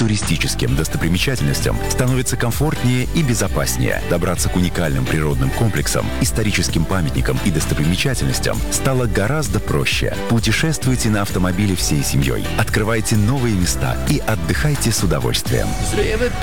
туристическим достопримечательностям становится комфортнее и безопаснее. Добраться к уникальным природным комплексам, историческим памятникам и достопримечательностям стало гораздо проще. Путешествуйте на автомобиле всей семьей, открывайте новые места и отдыхайте с удовольствием.